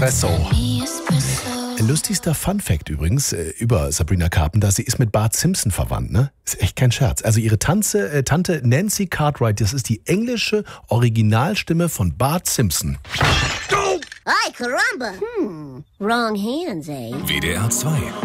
Espresso. Lustigster Funfact übrigens über Sabrina Carpenter, sie ist mit Bart Simpson verwandt, ne? Ist echt kein Scherz. Also ihre Tante Nancy Cartwright, das ist die englische Originalstimme von Bart Simpson. Ay, caramba! Wrong hands, eh? WDR 2